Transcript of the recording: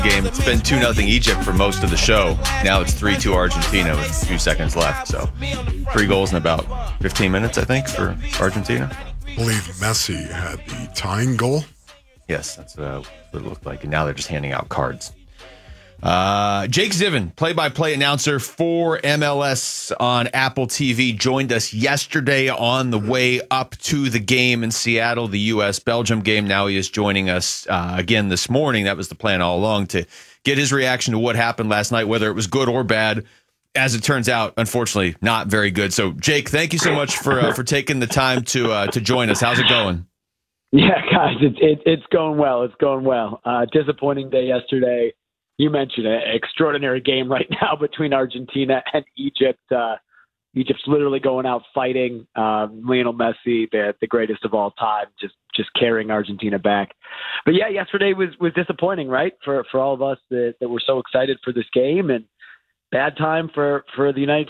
game. It's been 2-0 Egypt for most of the show. Now it's 3-2 Argentina with a few seconds left. So 3 goals in about 15 minutes, I think, for Argentina. I believe Messi had the tying goal. Yes, that's what it looked like. And now they're just handing out cards. Jake Ziven, play-by-play announcer for MLS on Apple TV, joined us yesterday on the way up to the game in Seattle, the U.S.-Belgium game. Now he is joining us again this morning. That was the plan all along, to get his reaction to what happened last night, whether it was good or bad. As it turns out, unfortunately, not very good. So, Jake, thank you so much for taking the time to join us. How's it going? Yeah, guys, it's going well. It's going well. Disappointing day yesterday. You mentioned an extraordinary game right now between Argentina and Egypt. Egypt's literally going out fighting. Lionel Messi, the greatest of all time, just carrying Argentina back. But yeah, yesterday was disappointing, right? For all of us that were so excited for this game, and bad time for the United